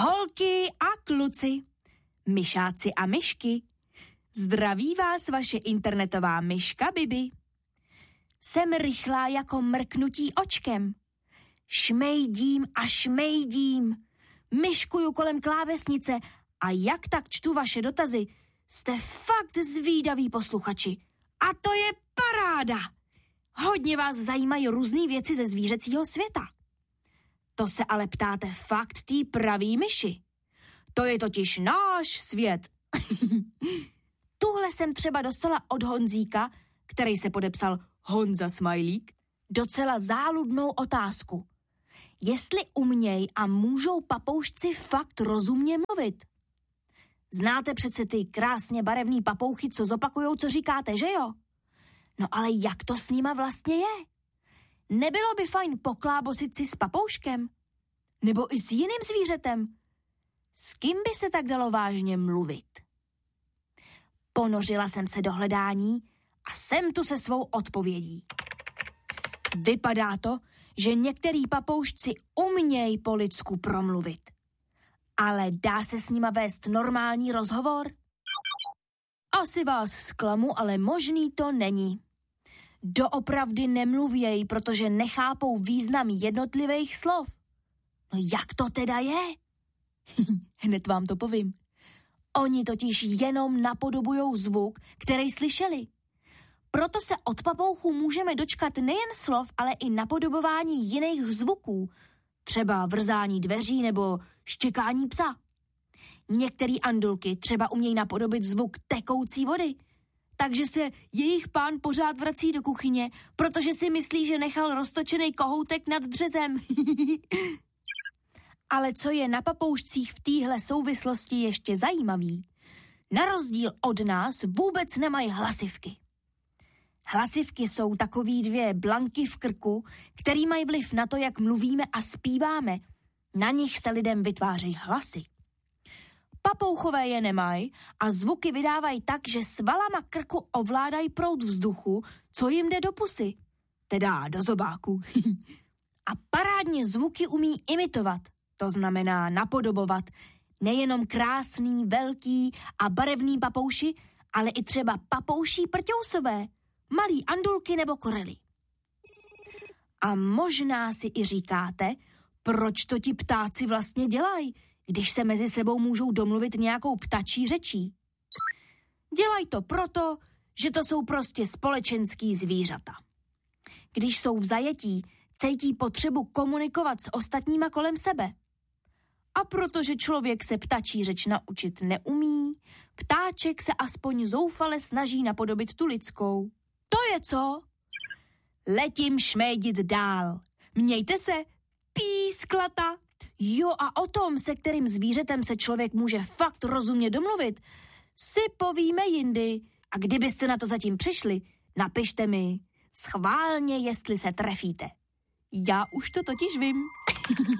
Holky a kluci, myšáci a myšky, zdraví vás vaše internetová myška Bibi. Jsem rychlá jako mrknutí očkem. Šmejdím a šmejdím, myškuju kolem klávesnice a jak tak čtu vaše dotazy. Jste fakt zvídaví posluchači. A to je paráda. Hodně vás zajímají různý věci ze zvířecího světa. To se ale ptáte fakt tý pravý myši. To je totiž náš svět. Tuhle jsem třeba dostala od Honzíka, který se podepsal Honza Smajlík, docela záludnou otázku. Jestli umějí a můžou papoušci fakt rozumně mluvit? Znáte přece ty krásně barevný papouchy, co zopakujou, co říkáte, že jo? No ale jak to s nima vlastně je? Nebylo by fajn poklábosit si s papouškem? Nebo i s jiným zvířetem? S kým by se tak dalo vážně mluvit? Ponořila jsem se do hledání a jsem tu se svou odpovědí. Vypadá to, že některý papoušci umějí po lidsku promluvit. Ale dá se s nima vést normální rozhovor? Asi vás zklamu, ale možný to není. Doopravdy nemluvějí, protože nechápou význam jednotlivých slov. No jak to teda je? Hned vám to povím. Oni totiž jenom napodobujou zvuk, který slyšeli. Proto se od papouchů můžeme dočkat nejen slov, ale i napodobování jiných zvuků, třeba vrzání dveří nebo štěkání psa. Některý andulky třeba umějí napodobit zvuk tekoucí vody, takže se jejich pán pořád vrací do kuchyně, protože si myslí, že nechal roztočený kohoutek nad dřezem. Ale co je na papoušcích v téhle souvislosti ještě zajímavý, na rozdíl od nás vůbec nemají hlasivky. Hlasivky jsou takový dvě blanky v krku, který mají vliv na to, jak mluvíme a zpíváme. Na nich se lidem vytvářejí hlasy. Papouchové je nemají a zvuky vydávají tak, že svalama krku ovládají proud vzduchu, co jim jde do pusy, teda do zobáku. A parádně zvuky umí imitovat, to znamená napodobovat, nejenom krásný, velký a barevný papouši, ale i třeba papouší prťousové, malý andulky nebo korely. A možná si i říkáte, proč to ti ptáci vlastně dělají, když se mezi sebou můžou domluvit nějakou ptačí řečí. Dělají to proto, že to jsou prostě společenský zvířata. Když jsou v zajetí, cítí potřebu komunikovat s ostatníma kolem sebe. A protože člověk se ptačí řeč naučit neumí, ptáček se aspoň zoufale snaží napodobit tu lidskou. To je co? Letím šmédit dál. Mějte se, písklata. Jo, a o tom, se kterým zvířetem se člověk může fakt rozumně domluvit, si povíme jindy. A kdybyste na to zatím přišli, napište mi schválně, jestli se trefíte. Já už to totiž vím.